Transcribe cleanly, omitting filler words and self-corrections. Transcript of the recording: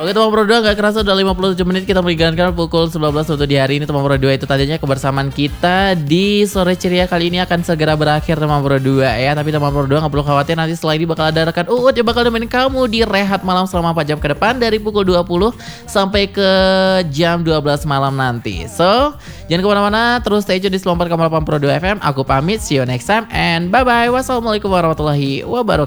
Oke teman Pro 2, gak kerasa udah 57 menit kita meninggalkan pukul 19 waktu di hari ini teman Pro 2. Itu tadinya kebersamaan kita di sore ceria kali ini akan segera berakhir teman Pro 2 ya. Tapi teman Pro 2 gak perlu khawatir, nanti setelah ini bakal ada rekan Uut yang bakal nemenin kamu di Rehat Malam selama 4 jam ke depan dari pukul 20 sampai ke jam 12 malam nanti. So, jangan kemana-mana, terus stay tune di 94,8 Pro 2 FM. Aku pamit, see you next time and bye bye. Wassalamualaikum warahmatullahi wabarakatuh.